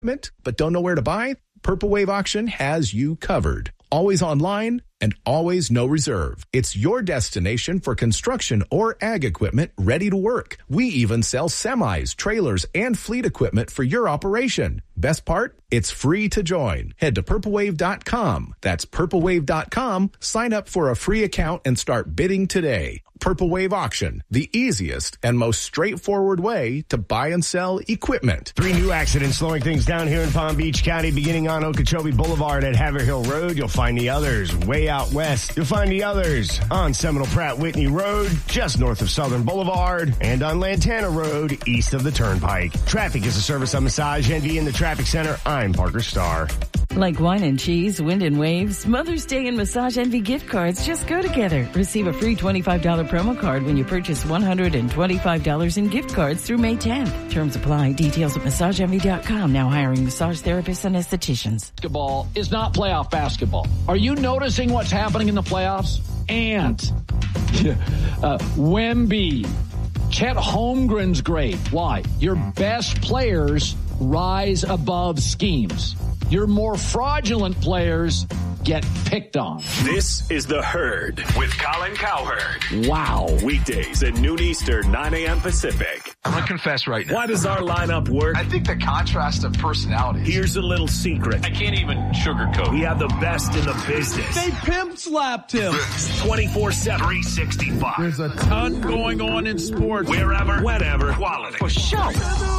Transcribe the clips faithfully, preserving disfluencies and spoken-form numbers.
but don't know where to buy? Purple Wave Auction has you covered. Always online and always no reserve. It's your destination for construction or ag equipment ready to work. We even sell semis, trailers, and fleet equipment for your operation. Best part? It's free to join. Head to purple wave dot com. That's purple wave dot com. Sign up for a free account and start bidding today. Purple Wave Auction, the easiest and most straightforward way to buy and sell equipment. Three new accidents slowing things down here in Palm Beach County, beginning on Okeechobee Boulevard at Haverhill Road. You'll find the others way out west. You'll find the others on Seminole Pratt Whitney Road, just north of Southern Boulevard, and on Lantana Road, east of the Turnpike. Traffic is a service of Massage Envy in the Traffic Center. I'm Parker Starr. Like wine and cheese, wind and waves, Mother's Day and Massage Envy gift cards just go together. Receive a free twenty-five dollars promo card when you purchase one hundred twenty-five dollars in gift cards through May tenth. Terms apply. Details at massage envy dot com. Now hiring massage therapists and estheticians. Basketball is not playoff basketball. Are you noticing what's happening in the playoffs? And uh, Wemby, Chet Holmgren's great. Why? Your best players rise above schemes. Your more fraudulent players get picked on. This is The Herd with Colin Cowherd. Wow. Weekdays at noon Eastern, nine a.m. Pacific. I'm going to confess right now. Why does our lineup work? I think the contrast of personalities. Here's a little secret. I can't even sugarcoat. We have the best in the business. They pimp slapped him. twenty-four seven, three sixty-five. There's a ton going on in sports. Wherever, whenever, quality. For sure.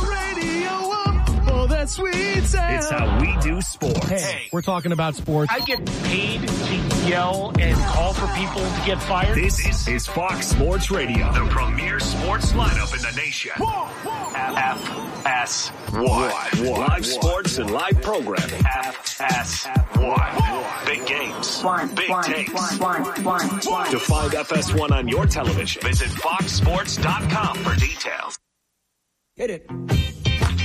Oh, that sweet sound. It's how we do sports. Hey, we're talking about sports. I get paid to yell and call for people to get fired. This is, is Fox Sports Radio, the premier sports lineup in the nation. F S one. Live sports and live programming. F S one. Big games. Big takes. To find F S one on your television, visit fox sports dot com for details. Hit it.